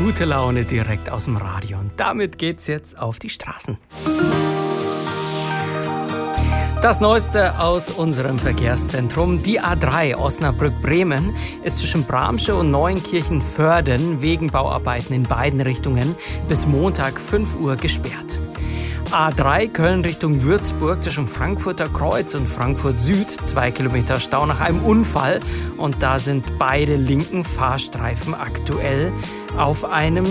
Gute Laune direkt aus dem Radio. Und damit geht's jetzt auf die Straßen. Das Neueste aus unserem Verkehrszentrum. Die A3 Osnabrück-Bremen ist zwischen Bramsche und Neuenkirchen-Vörden wegen Bauarbeiten in beiden Richtungen bis Montag 5 Uhr gesperrt. A3 Köln Richtung Würzburg zwischen Frankfurter Kreuz und Frankfurt Süd 2 Kilometer Stau nach einem Unfall. Und da sind beide linken Fahrstreifen aktuell auf einem...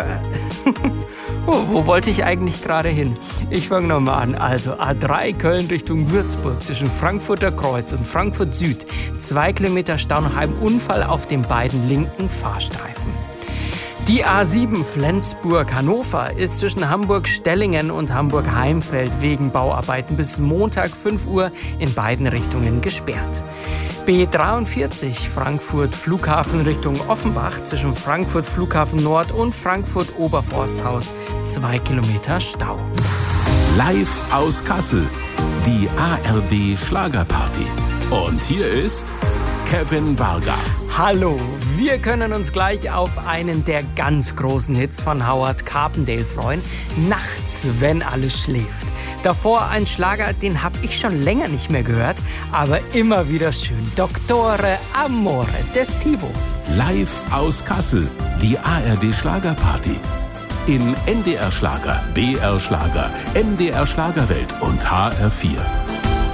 Wo wollte ich eigentlich gerade hin? Ich fange nochmal an. Also A3 Köln Richtung Würzburg zwischen Frankfurter Kreuz und Frankfurt Süd 2 Kilometer Stau nach einem Unfall auf den beiden linken Fahrstreifen. Die A7 Flensburg-Hannover ist zwischen Hamburg-Stellingen und Hamburg-Heimfeld wegen Bauarbeiten bis Montag 5 Uhr in beiden Richtungen gesperrt. B43 Frankfurt Flughafen Richtung Offenbach zwischen Frankfurt Flughafen Nord und Frankfurt Oberforsthaus 2 Kilometer Stau. Live aus Kassel, die ARD Schlagerparty. Und hier ist Kevin Varga. Hallo, wir können uns gleich auf einen der ganz großen Hits von Howard Carpendale freuen. Nachts, wenn alles schläft. Davor ein Schlager, den habe ich schon länger nicht mehr gehört, aber immer wieder schön. Dottore Amore d'Estivo. Live aus Kassel, die ARD Schlagerparty. In NDR Schlager, BR Schlager, MDR Schlagerwelt und HR4.